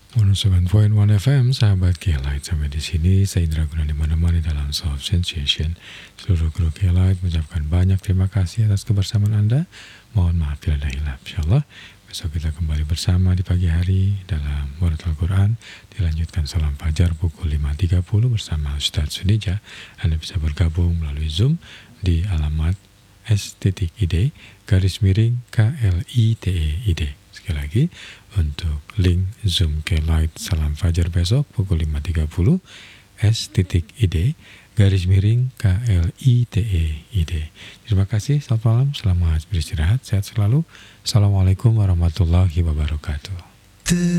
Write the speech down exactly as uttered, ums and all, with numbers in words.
seratus tujuh koma satu F M, sahabat K-Light. Sampai di sini saya Indra Gunadi menemani dalam Soft Sensation. Seluruh kru K-Light mengucapkan banyak terima kasih atas kebersamaan Anda. Mohon maaf bila ada hilaf. Insyaallah besok kita kembali bersama di pagi hari dalam Muaratul Quran. Dilanjutkan salam fajar pukul lima tiga puluh bersama Ustadz Sunija. Anda bisa bergabung melalui Zoom di alamat s.id garis miring k l i t e i d. Sekali lagi, untuk link Zoom K-Light Salam Fajar besok pukul lima tiga puluh s.id garis miring k l i t e i d. Terima kasih, selamat malam, selamat beristirahat, sehat selalu. Assalamualaikum warahmatullahi wabarakatuh.